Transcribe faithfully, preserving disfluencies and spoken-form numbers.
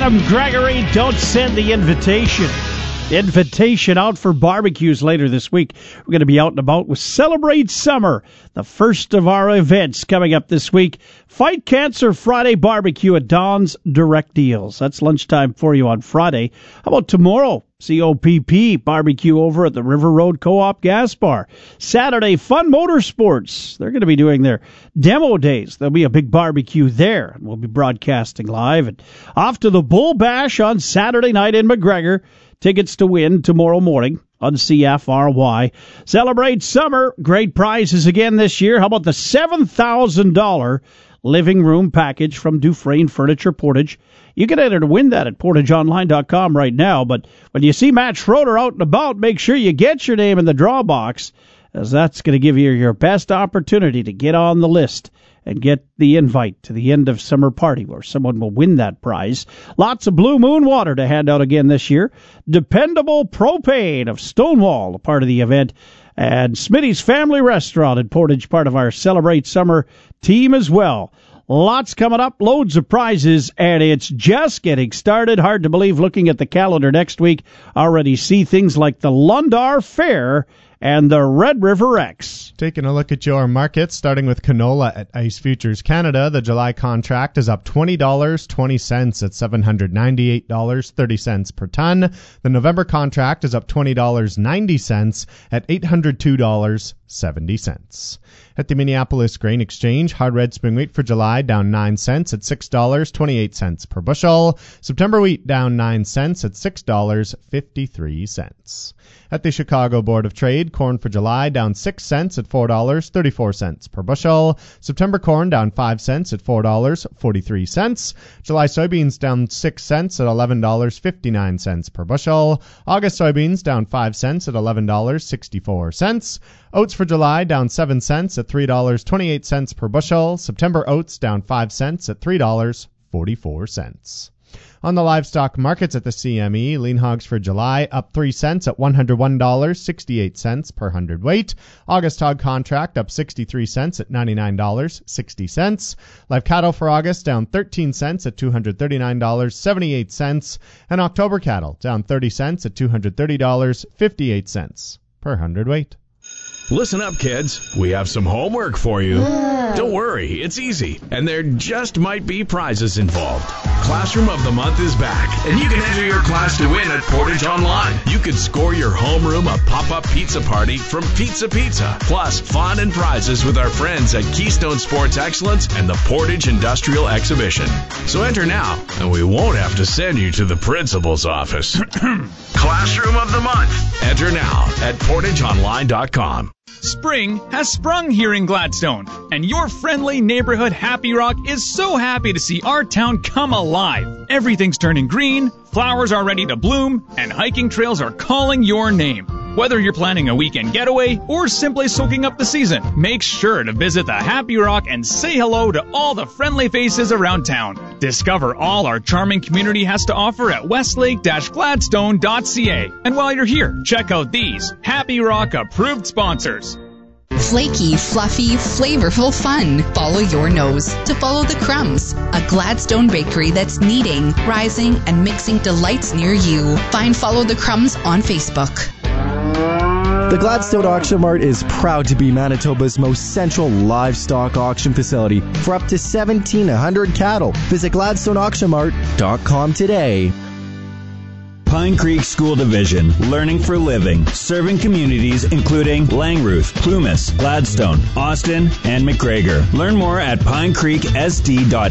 Adam Gregory, don't send the invitation. Invitation out for barbecues later this week. We're going to be out and about with Celebrate Summer, the first of our events coming up this week. Fight Cancer Friday barbecue at Don's Direct Deals. That's lunchtime for you on Friday. How about tomorrow? C O P P barbecue over at the River Road Co-op Gas Bar. Saturday, Fun Motorsports. They're going to be doing their demo days. There'll be a big barbecue there. We'll be broadcasting live. And off to the Bull Bash on Saturday night in McGregor. Tickets to win tomorrow morning on C F R Y. Celebrate Summer. Great prizes again this year. How about the seven thousand dollars living room package from Dufresne Furniture Portage? You can enter to win that at portage online dot com right now. But when you see Matt Schroeder out and about, make sure you get your name in the draw box, as that's going to give you your best opportunity to get on the list and get the invite to the end of summer party where someone will win that prize. Lots of Blue Moon water to hand out again this year. Dependable Propane of Stonewall, a part of the event. And Smitty's Family Restaurant in Portage, part of our Celebrate Summer team as well. Lots coming up, loads of prizes, and it's just getting started. Hard to believe, looking at the calendar next week, already see things like the Lundar Fair and the Red River X. Taking a look at your markets, starting with canola at Ice Futures Canada. The July contract is up twenty dollars and twenty cents at seven hundred ninety-eight dollars and thirty cents per ton. The November contract is up twenty dollars and ninety cents at eight hundred two dollars and seventy cents. At the Minneapolis Grain Exchange, hard red spring wheat for July down nine cents at six dollars and twenty-eight cents per bushel. September wheat down nine cents at six dollars and fifty-three cents. At the Chicago Board of Trade, corn for July down six cents at four dollars and thirty-four cents per bushel. September corn down five cents at four dollars and forty-three cents. July soybeans down six cents at eleven dollars and fifty-nine cents per bushel. August soybeans down five cents at eleven dollars and sixty-four cents. Oats for July down seven cents at three dollars and twenty-eight cents per bushel. September oats down five cents at three dollars and forty-four cents. On the livestock markets at the C M E, lean hogs for July up three cents at one hundred one dollars and sixty-eight cents per hundredweight. August hog contract up sixty-three cents at ninety-nine dollars and sixty cents. Live cattle for August down thirteen cents at two hundred thirty-nine dollars and seventy-eight cents. And October cattle down thirty cents at two hundred thirty dollars and fifty-eight cents per hundredweight. Listen up, kids. We have some homework for you. Don't worry, it's easy, and there just might be prizes involved. Classroom of the Month is back, and you can enter your class to win at Portage Online. You could score your homeroom a pop-up pizza party from Pizza Pizza, plus fun and prizes with our friends at Keystone Sports Excellence and the Portage Industrial Exhibition. So enter now, and we won't have to send you to the principal's office. Classroom of the Month. Enter now at portage online dot com. Spring has sprung here in Gladstone, and your friendly neighborhood Happy Rock is so happy to see our town come alive. Everything's turning green, flowers are ready to bloom, and hiking trails are calling your name. Whether you're planning a weekend getaway or simply soaking up the season, make sure to visit the Happy Rock and say hello to all the friendly faces around town. Discover all our charming community has to offer at westlake dash gladstone dot c a. And while you're here, check out these Happy Rock approved sponsors. Flaky, fluffy, flavorful fun. Follow your nose to follow the crumbs. A Gladstone bakery that's kneading, rising, and mixing delights near you. Find Follow the Crumbs on Facebook. The Gladstone Auction Mart is proud to be Manitoba's most central livestock auction facility for up to seventeen hundred cattle. Visit gladstone auction mart dot com today. Pine Creek School Division, learning for living, serving communities including Langruth, Plumas, Gladstone, Austin, and McGregor. Learn more at pine creek s d dot